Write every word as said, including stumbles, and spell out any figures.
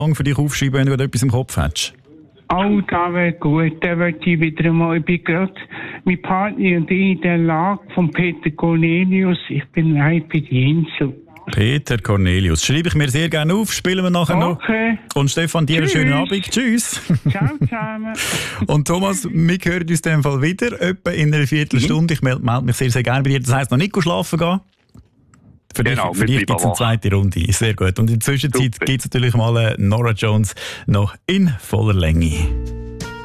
für dich aufschreiben, wenn du gerade etwas im Kopf hättest? Oh, das wäre gut. Da würde ich wieder mal. Ich bin gerade mit Partner und ich in der Lage von Peter Cornelius. Ich bin live bei der Insel. Peter Cornelius. Schreibe ich mir sehr gerne auf, spielen wir nachher okay. noch. Und Stefan, dir einen schönen Abend. Tschüss. Ciao zusammen. Und Thomas, wir hören uns in dem Fall wieder, etwa in einer Viertelstunde. Ich melde meld mich sehr, sehr gerne bei dir. Das heisst, noch nicht schlafen gehen. Für genau, dich, für dich gibt es eine zweite Runde. Sehr gut. Und in der Zwischenzeit gibt es natürlich mal Nora Jones noch in voller Länge.